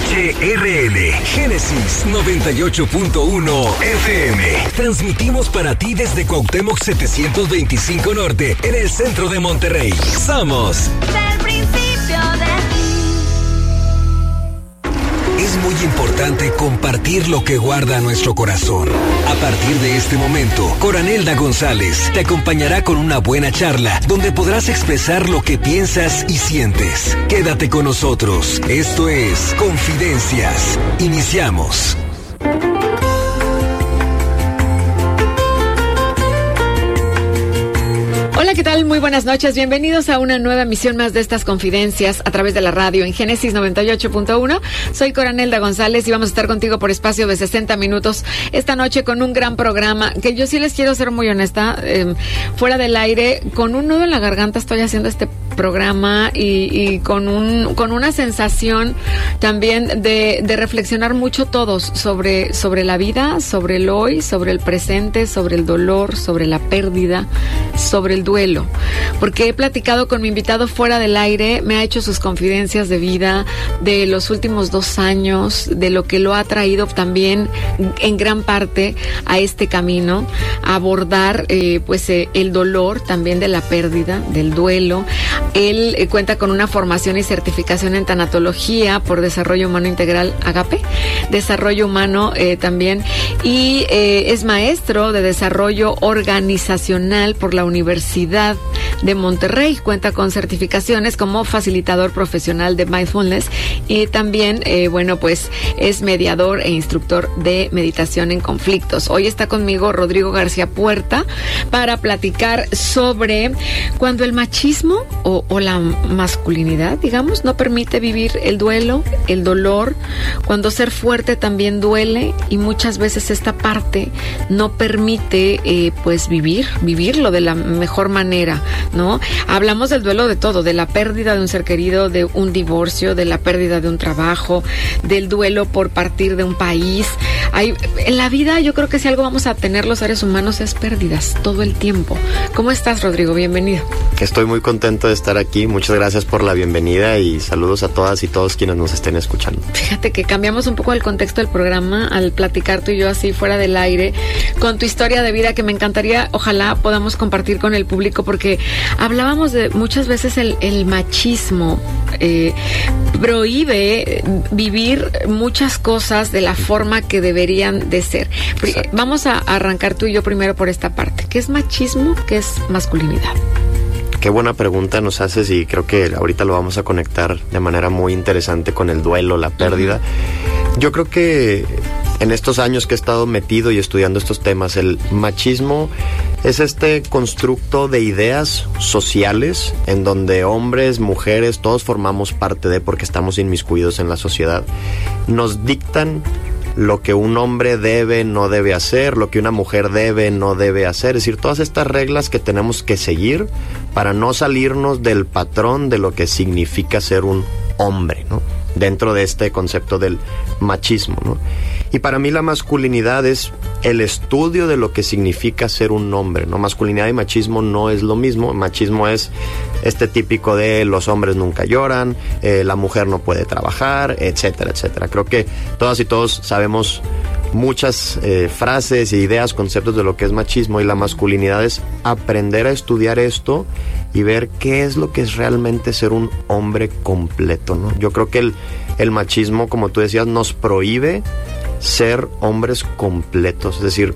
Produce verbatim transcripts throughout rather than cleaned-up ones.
H R L, Génesis noventa y ocho punto uno F M. Transmitimos para ti desde Cuauhtémoc setecientos veinticinco Norte, en el centro de Monterrey. Somos del principio de Es muy importante compartir lo que guarda nuestro corazón. A partir de este momento, Coranelda González te acompañará con una buena charla donde podrás expresar lo que piensas y sientes. Quédate con nosotros. Esto es Confidencias. Iniciamos. Hola, ¿qué tal? Muy buenas noches. Bienvenidos a una nueva emisión más de estas confidencias a través de la radio en Génesis noventa y ocho punto uno. Soy Coranelda González y vamos a estar contigo por espacio de sesenta minutos esta noche con un gran programa que yo sí les quiero ser muy honesta. Eh, fuera del aire, con un nudo en la garganta estoy haciendo este programa y, y con un con una sensación también de, de reflexionar mucho todos sobre, sobre la vida, sobre el hoy, sobre el presente, sobre el dolor, sobre la pérdida, sobre el duelo, porque he platicado con mi invitado fuera del aire, me ha hecho sus confidencias de vida de los últimos dos años, de lo que lo ha traído también en gran parte a este camino, a abordar eh, pues eh, el dolor también de la pérdida, del duelo. Él eh, cuenta con una formación y certificación en tanatología por Desarrollo Humano Integral Agape, Desarrollo Humano eh, también, y eh, es maestro de Desarrollo Organizacional por la Universidad de Monterrey. Cuenta con certificaciones como facilitador profesional de mindfulness y también, eh, bueno, pues es mediador e instructor de meditación en conflictos. Hoy está conmigo Rodrigo García Puerta para platicar sobre cuando el machismo o, o la masculinidad, digamos, no permite vivir el duelo, el dolor, cuando ser fuerte también duele y muchas veces esta parte no permite eh, pues vivir, vivirlo de la mejor manera, ¿no? Hablamos del duelo de todo, de la pérdida de un ser querido, de un divorcio, de la pérdida de un trabajo, del duelo por partir de un país. Hay, en la vida yo creo que si algo vamos a tener los seres humanos es pérdidas todo el tiempo. ¿Cómo estás, Rodrigo? Bienvenido. Estoy muy contento de estar aquí. Muchas gracias por la bienvenida y saludos a todas y todos quienes nos estén escuchando. Fíjate que cambiamos un poco el contexto del programa al platicar tú y yo así fuera del aire con tu historia de vida que me encantaría, ojalá podamos compartir con el público, porque hablábamos de muchas veces el, el machismo eh, prohíbe vivir muchas cosas de la forma que deberían de ser. Exacto. Vamos a arrancar tú y yo primero por esta parte. ¿Qué es machismo? ¿Qué es masculinidad? Qué buena pregunta nos haces y creo que ahorita lo vamos a conectar de manera muy interesante con el duelo, la pérdida. Uh-huh. Yo creo que en estos años que he estado metido y estudiando estos temas, el machismo es este constructo de ideas sociales en donde hombres, mujeres, todos formamos parte de, porque estamos inmiscuidos en la sociedad, nos dictan lo que un hombre debe, no debe hacer, lo que una mujer debe, no debe hacer. Es decir, todas estas reglas que tenemos que seguir para no salirnos del patrón de lo que significa ser un hombre, ¿no? Dentro de este concepto del machismo, ¿no? Y para mí la masculinidad es el estudio de lo que significa ser un hombre, ¿no? Masculinidad y machismo no es lo mismo. Machismo es este típico de los hombres nunca lloran, eh, la mujer no puede trabajar, etcétera, etcétera. Creo que todas y todos sabemos muchas eh, frases, ideas, conceptos de lo que es machismo, y la masculinidad es aprender a estudiar esto y ver qué es lo que es realmente ser un hombre completo, ¿no? Yo creo que el, el machismo, como tú decías, nos prohíbe ser hombres completos. Es decir,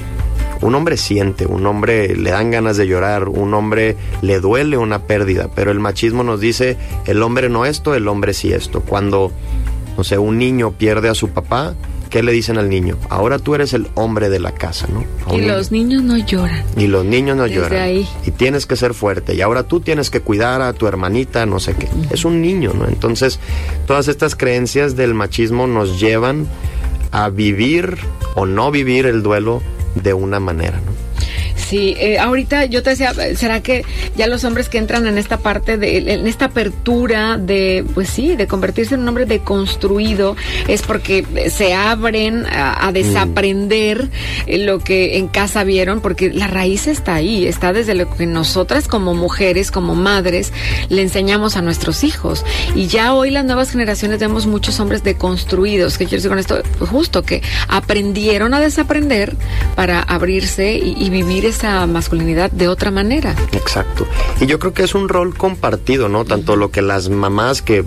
un hombre siente, un hombre le dan ganas de llorar, un hombre le duele una pérdida, pero el machismo nos dice, el hombre no esto, el hombre sí esto. Cuando, no sé, un niño pierde a su papá, ¿qué le dicen al niño? Ahora tú eres el hombre de la casa, ¿no? Y los niños no lloran. Y los niños no Desde lloran. Ahí. Y tienes que ser fuerte. Y ahora tú tienes que cuidar a tu hermanita, no sé qué. Uh-huh. Es un niño, ¿no? Entonces, todas estas creencias del machismo nos llevan a vivir o no vivir el duelo de una manera, ¿no? Sí, eh, ahorita yo te decía, ¿será que ya los hombres que entran en esta parte, de en esta apertura de, pues sí, de convertirse en un hombre deconstruido, es porque se abren a, a desaprender mm. lo que en casa vieron? Porque la raíz está ahí, está desde lo que nosotras como mujeres, como madres, le enseñamos a nuestros hijos. Y ya hoy las nuevas generaciones vemos muchos hombres deconstruidos. ¿Qué quiero decir con esto? Pues justo que aprendieron a desaprender para abrirse y, y vivir esa masculinidad de otra manera. Exacto. Y yo creo que es un rol compartido, ¿no? Tanto uh-huh. lo que las mamás que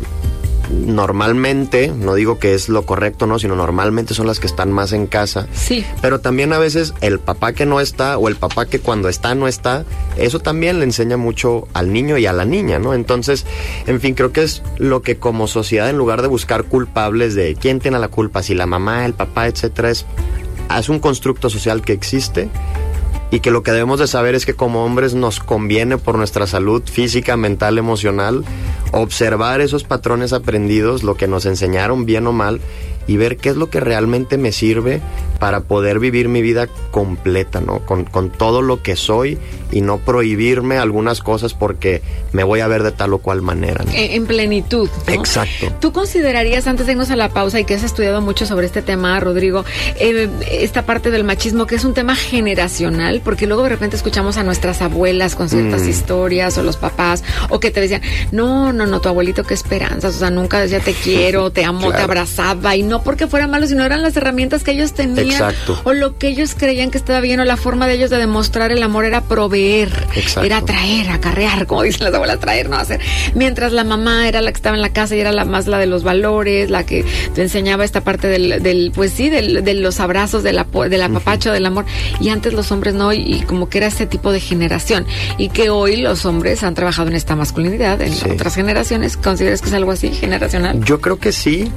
normalmente, no digo que es lo correcto, no, sino normalmente son las que están más en casa. Sí. Pero también a veces el papá que no está o el papá que cuando está no está, eso también le enseña mucho al niño y a la niña, ¿no? Entonces, en fin, creo que es lo que como sociedad, en lugar de buscar culpables de quién tiene la culpa, si la mamá, el papá, etcétera, es, es un constructo social que existe. Y que lo que debemos de saber es que como hombres nos conviene por nuestra salud física, mental, emocional, observar esos patrones aprendidos, lo que nos enseñaron bien o mal, y ver qué es lo que realmente me sirve para poder vivir mi vida completa, ¿no? Con, con todo lo que soy y no prohibirme algunas cosas porque me voy a ver de tal o cual manera, ¿no? En, en plenitud, ¿no? Exacto. ¿Tú considerarías, antes de irnos a la pausa y que has estudiado mucho sobre este tema, Rodrigo, eh, esta parte del machismo, que es un tema generacional? Porque luego de repente escuchamos a nuestras abuelas con ciertas mm. historias, o los papás, o que te decían, no, no, no, tu abuelito, qué esperanzas, o sea, nunca decía te quiero, te amo, claro. te abrazaba, y no porque fuera malo, sino eran las herramientas que ellos tenían. Exacto. O lo que ellos creían que estaba bien, o la forma de ellos de demostrar el amor era proveer. Exacto. Era traer, acarrear, como dicen las abuelas, traer, no hacer. Mientras la mamá era la que estaba en la casa y era la más la de los valores, la que te enseñaba esta parte del, del pues sí, del, de los abrazos, del, del apapacho, uh-huh. del amor. Y antes los hombres no, y, y como que era ese tipo de generación. Y que hoy los hombres han trabajado en esta masculinidad, en sí. otras generaciones. ¿Consideras que es algo así, generacional? Yo creo que sí.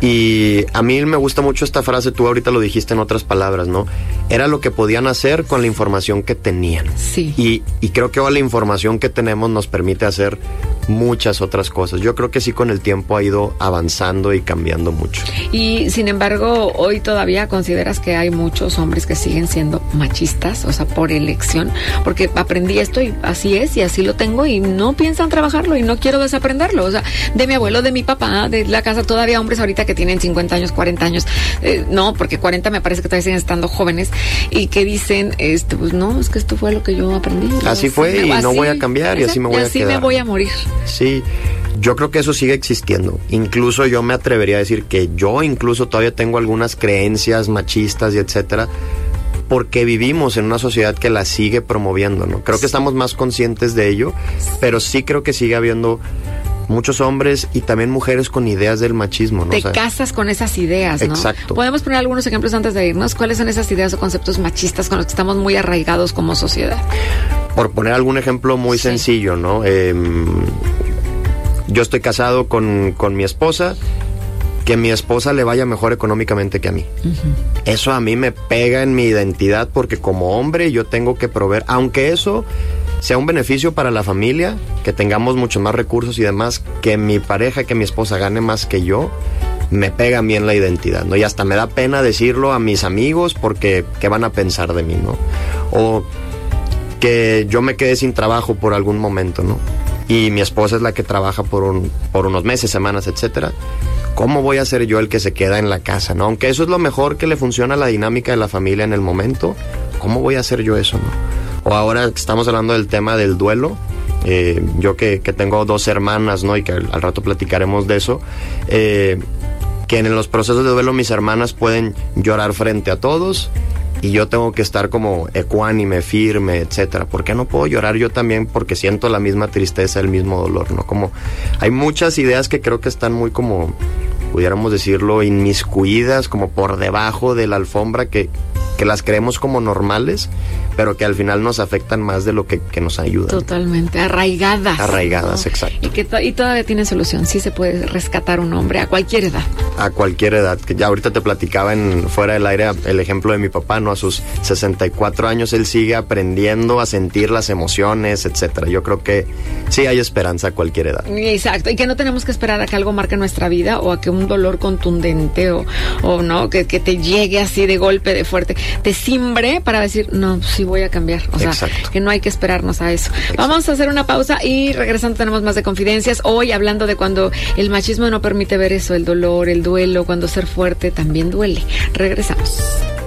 Y a mí me gusta mucho esta frase, tú ahorita lo dijiste en otras palabras, ¿no? Era lo que podían hacer con la información que tenían. Sí. Y, y creo que ahora la información que tenemos nos permite hacer muchas otras cosas. Yo creo que sí, con el tiempo ha ido avanzando y cambiando mucho. Y sin embargo, hoy todavía consideras que hay muchos hombres que siguen siendo machistas, o sea, por elección, porque aprendí esto y así es, y así lo tengo, y no piensan trabajarlo y no quiero desaprenderlo. O sea, de mi abuelo, de mi papá, de la casa, todavía hombres ahorita que tienen cincuenta años, cuarenta años, eh, no, porque cuarenta me parece que todavía siguen estando jóvenes, y que dicen, este, pues no, es que esto fue lo que yo aprendí. Así fue, y no voy a cambiar, y así me voy a quedar. Y así me voy a morir. Sí, yo creo que eso sigue existiendo. Incluso yo me atrevería a decir que yo incluso todavía tengo algunas creencias machistas y etcétera, porque vivimos en una sociedad que la sigue promoviendo, ¿no? Creo que estamos más conscientes de ello, pero sí creo que sigue habiendo muchos hombres y también mujeres con ideas del machismo, ¿no? Te o sea, casas con esas ideas, ¿no? Exacto. Podemos poner algunos ejemplos antes de irnos. ¿Cuáles son esas ideas o conceptos machistas con los que estamos muy arraigados como sociedad? Por poner algún ejemplo muy sí. sencillo, ¿no? Eh, yo estoy casado con, con mi esposa, que mi esposa le vaya mejor económicamente que a mí. Uh-huh. Eso a mí me pega en mi identidad, porque como hombre yo tengo que proveer, aunque eso sea un beneficio para la familia, que tengamos mucho más recursos y demás, que mi pareja, que mi esposa gane más que yo, me pega a mí en la identidad, ¿no? Y hasta me da pena decirlo a mis amigos, porque ¿qué van a pensar de mí, no? O que yo me quede sin trabajo por algún momento, ¿no? Y mi esposa es la que trabaja por, un, por unos meses, semanas, etcétera. ¿Cómo voy a ser yo el que se queda en la casa, no? Aunque eso es lo mejor que le funciona a la dinámica de la familia en el momento, ¿cómo voy a hacer yo eso, no? O ahora estamos hablando del tema del duelo, eh, yo que, que tengo dos hermanas, ¿no? Y que al, al rato platicaremos de eso, eh, que en los procesos de duelo mis hermanas pueden llorar frente a todos y yo tengo que estar como ecuánime, firme, etcétera. ¿Por qué no puedo llorar yo también? Porque siento la misma tristeza, el mismo dolor, ¿no? Como hay muchas ideas que creo que están muy como, pudiéramos decirlo, inmiscuidas, como por debajo de la alfombra, que, que las creemos como normales, pero que al final nos afectan más de lo que, que nos ayudan. Totalmente, arraigadas. Arraigadas, ¿no? Exacto. Y que to- y todavía tiene solución, sí se puede rescatar un hombre a cualquier edad. A cualquier edad, que ya ahorita te platicaba en fuera del aire el ejemplo de mi papá, ¿no? A sus sesenta y cuatro años él sigue aprendiendo a sentir las emociones, etcétera. Yo creo que sí hay esperanza a cualquier edad. Exacto, y que no tenemos que esperar a que algo marque nuestra vida o a que un dolor contundente o, o no, que, que te llegue así de golpe, de fuerte. te simbre para decir, no, sí voy a cambiar. O sea, exacto, que no hay que esperarnos a eso. Exacto. Vamos a hacer una pausa y regresando tenemos más de Confidencias. Hoy hablando de cuando el machismo no permite ver eso, el dolor, el duelo, cuando ser fuerte también duele. Regresamos.